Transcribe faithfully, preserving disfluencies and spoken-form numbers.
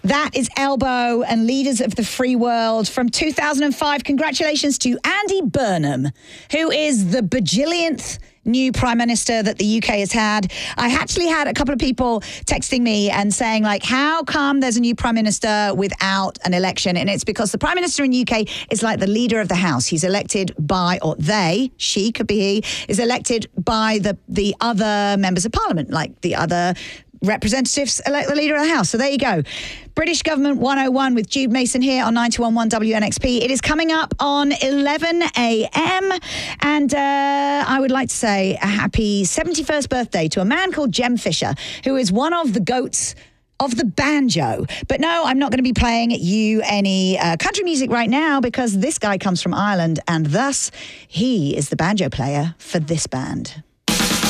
That is Elbow and Leaders of the Free World from two thousand five. Congratulations to Andy Burnham, who is the bajillionth new Prime Minister that the U K has had. I actually had a couple of people texting me and saying, like, how come there's a new Prime Minister without an election? And it's because the Prime Minister in the U K is like the leader of the House. He's elected by, or they, she, could be he, is elected by the, the other members of Parliament, like the other representatives elect the leader of the House. So there you go. British Government one oh one with Jude Mason here on ninety-one point one W N X P. It is coming up on eleven a m and uh, I would like to say a happy seventy-first birthday to a man called Jem Fisher, who is one of the goats of the banjo. But no, I'm not going to be playing you any uh, country music right now because this guy comes from Ireland and thus he is the banjo player for this band.